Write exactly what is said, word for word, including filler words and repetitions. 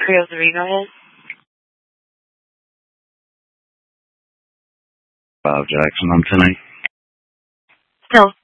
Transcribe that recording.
three oh three, go ahead. Bob Jackson on ten eight. Still.